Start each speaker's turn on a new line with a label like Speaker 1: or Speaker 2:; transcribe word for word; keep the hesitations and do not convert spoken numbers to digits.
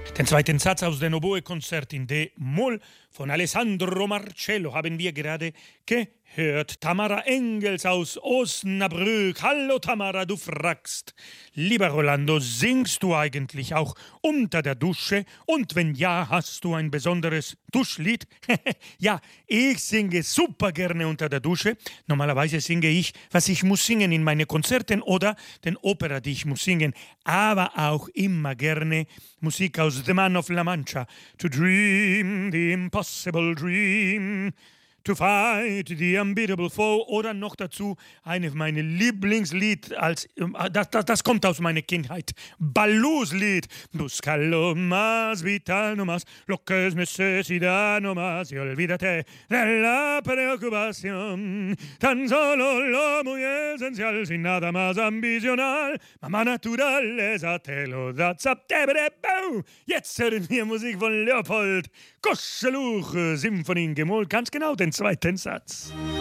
Speaker 1: Den zweiten Satz aus dem Oboe-Konzert in D-Moll von Alessandro Marcello haben wir gerade gehört. Tamara Engels aus Osnabrück. Hallo Tamara, du fragst. Lieber Rolando, singst du eigentlich auch unter der Dusche? Und wenn ja, hast du ein besonderes Duschlied? Ja, ich singe super gerne unter der Dusche. Normalerweise singe ich, was ich muss singen in meine Konzerten oder den Opera, die ich muss singen. Aber auch immer gerne Musik aus The Man of La Mancha. To dream the impossible dream. To fight the unbeatable foe oder noch dazu eine meiner Lieblingslied als das, das, das kommt aus meiner Kindheit. Balús Lied. Búscalo más vital no más, lo que es necesidad no más y olvídate de la preocupación. Tan solo lo muy esencial sin nada más ambicional. Mamá naturaleza te lo da. Jetzt hören wir Musik von Leopold Koscheluch, Symphonie in G-Moll, ganz genau den zweiten Satz.